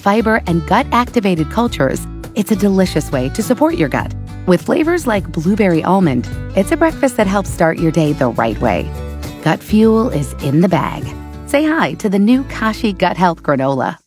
fiber, and gut-activated cultures, it's a delicious way to support your gut. With flavors like blueberry almond, it's a breakfast that helps start your day the right way. Gut fuel is in the bag. Say hi to the new Kashi Gut Health Granola.